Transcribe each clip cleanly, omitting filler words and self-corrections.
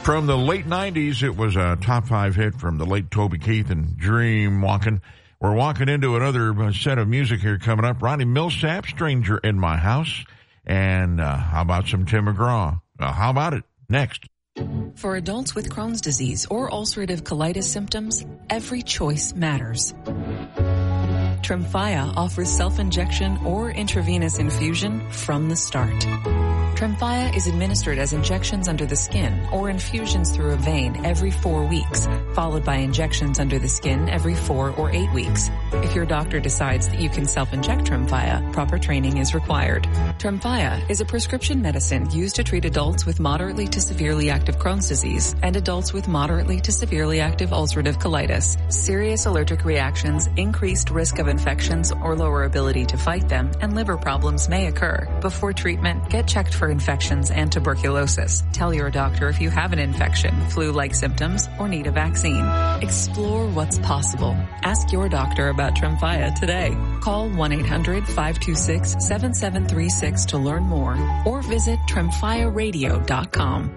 From the late 90s, it was a top 5 hit from the late Toby Keith and Dream Walking. We're walking into another set of music here coming up. Ronnie Milsap, Stranger in My House. And how about some Tim McGraw? How about it? Next. For adults with Crohn's disease or ulcerative colitis symptoms, every choice matters. Tremfya offers self-injection or intravenous infusion from the start. Tremfya is administered as injections under the skin or infusions through a vein every 4 weeks, followed by injections under the skin every 4 or 8 weeks. If your doctor decides that you can self-inject Tremfya, proper training is required. Tremfya is a prescription medicine used to treat adults with moderately to severely active Crohn's disease and adults with moderately to severely active ulcerative colitis. Serious allergic reactions, increased risk of infections or lower ability to fight them, and liver problems may occur. Before treatment, get checked for infections and tuberculosis. Tell your doctor if you have an infection, flu-like symptoms, or need a vaccine. Explore what's possible. Ask your doctor about Tremfya today. Call 1-800-526-7736 to learn more or visit TremfyaRadio.com.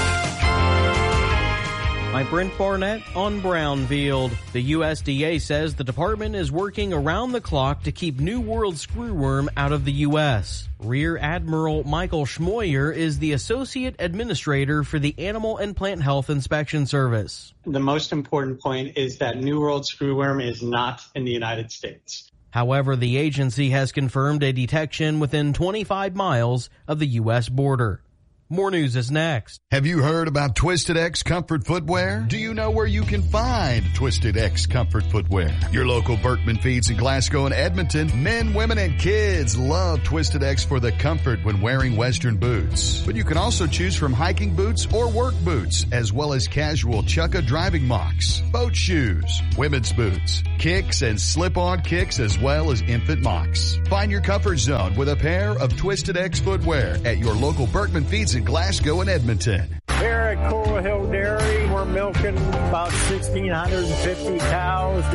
I'm Brent Barnett on Brownfield. The USDA says the department is working around the clock to keep New World screwworm out of the U.S. Rear Admiral Michael Schmoyer is the Associate Administrator for the Animal and Plant Health Inspection Service. The most important point is that New World screwworm is not in the United States. However, the agency has confirmed a detection within 25 miles of the U.S. border. More news is next. Have you heard about Twisted X Comfort Footwear? Do you know where you can find Twisted X Comfort Footwear? Your local Berkman Feeds in Glasgow and Edmonton. Men, women, and kids love Twisted X for the comfort when wearing Western boots. But you can also choose from hiking boots or work boots, as well as casual Chukka driving mocks, boat shoes, women's boots, kicks, and slip-on kicks, as well as infant mocks. Find your comfort zone with a pair of Twisted X footwear at your local Berkman Feeds in Glasgow and Edmonton. Here at Coral Hill Dairy, we're milking about 1,650 cows,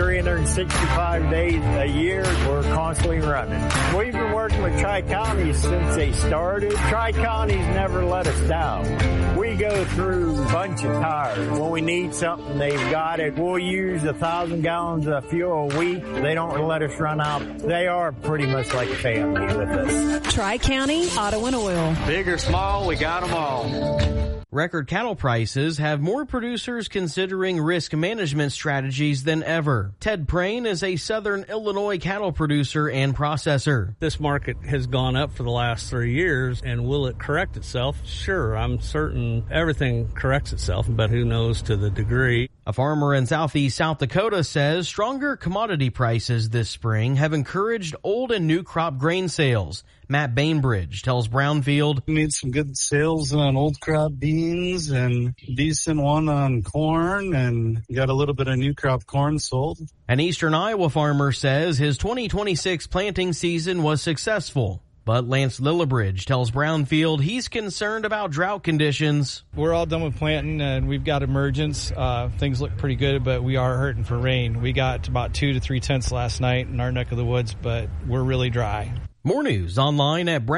365 days a year. We're constantly running. We've been working with Tri-Counties since they started. Tri-Counties never let us down. We go through a bunch of tires. When we need something, they've got it. We'll use 1,000 gallons of fuel a week. They don't let us run out. They are pretty much like family with us. Tri-County Auto and Oil. Big or small, we got them all. Record cattle prices have more producers considering risk management strategies than ever. Ted Prain is a Southern Illinois cattle producer and processor. This market has gone up for the last 3 years, and will it correct itself? Sure, I'm certain everything corrects itself, but who knows to the degree. A farmer in southeast South Dakota says stronger commodity prices this spring have encouraged old and new crop grain sales. Matt Bainbridge tells Brownfield. We made some good sales on old crop beans and decent one on corn, and got a little bit of new crop corn sold. An eastern Iowa farmer says his 2026 planting season was successful. But Lance Lillibridge tells Brownfield he's concerned about drought conditions. We're all done with planting, and we've got emergence. Things look pretty good, but we are hurting for rain. We got about 2 to 3 tenths last night in our neck of the woods, but we're really dry. More news online at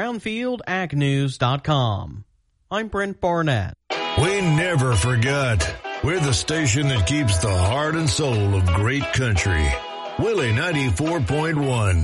brownfieldagnews.com. I'm Brent Barnett. We never forget. We're the station that keeps the heart and soul of great country. Willie 94.1.